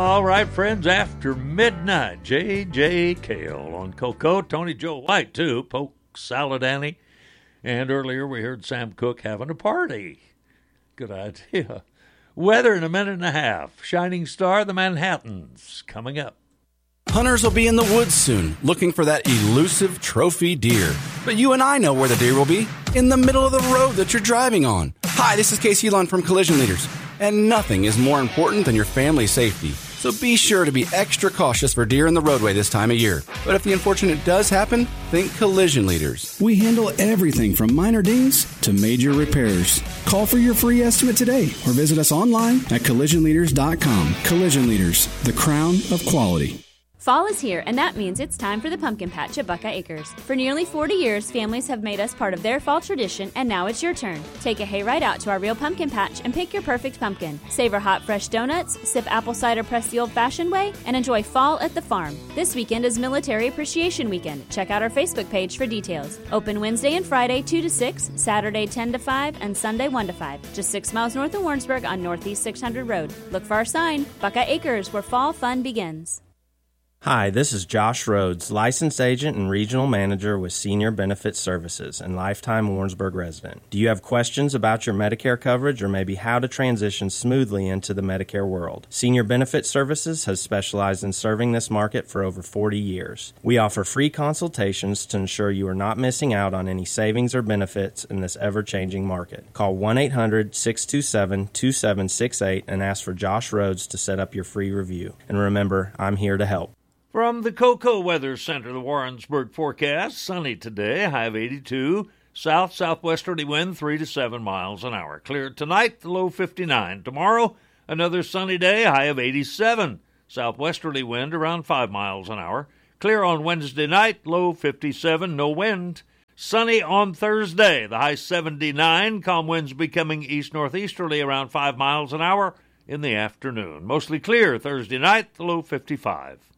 All right, friends, after midnight, J.J. Cale on Coco, Tony Joe White, too, Polk Salad Annie, and earlier we heard Sam Cooke having a party. Good idea. Weather in a minute and a half. Shining Star, the Manhattans, coming up. Hunters will be in the woods soon, looking for that elusive trophy deer. But you and I know where the deer will be, in the middle of the road that you're driving on. Hi, this is Casey Lund from Collision Leaders, and nothing is more important than your family's safety. So be sure to be extra cautious for deer in the roadway this time of year. But if the unfortunate does happen, think Collision Leaders. We handle everything from minor dings to major repairs. Call for your free estimate today or visit us online at collisionleaders.com. Collision Leaders, the crown of quality. Fall is here, and that means it's time for the pumpkin patch at Buckeye Acres. For nearly 40 years, families have made us part of their fall tradition, and now it's your turn. Take a hayride out to our real pumpkin patch and pick your perfect pumpkin. Savor hot, fresh donuts, sip apple cider pressed the old-fashioned way, and enjoy fall at the farm. This weekend is Military Appreciation Weekend. Check out our Facebook page for details. Open Wednesday and Friday 2 to 6, Saturday 10 to 5, and Sunday 1 to 5. Just 6 miles north of Warrensburg on Northeast 600 Road. Look for our sign, Buckeye Acres, where fall fun begins. Hi, this is Josh Rhodes, licensed agent and regional manager with Senior Benefit Services and lifetime Warrensburg resident. Do you have questions about your Medicare coverage or maybe how to transition smoothly into the Medicare world? Senior Benefit Services has specialized in serving this market for over 40 years. We offer free consultations to ensure you are not missing out on any savings or benefits in this ever-changing market. Call 1-800-627-2768 and ask for Josh Rhodes to set up your free review. And remember, I'm here to help. From the Coco Weather Center, the Warrensburg forecast, sunny today, high of 82, southwesterly wind 3 to 7 miles an hour. Clear tonight, the low 59. Tomorrow, another sunny day, high of 87, southwesterly wind around 5 miles an hour. Clear on Wednesday night, low 57, no wind. Sunny on Thursday, the high 79, calm winds becoming east-northeasterly around 5 miles an hour in the afternoon. Mostly clear Thursday night, the low 55.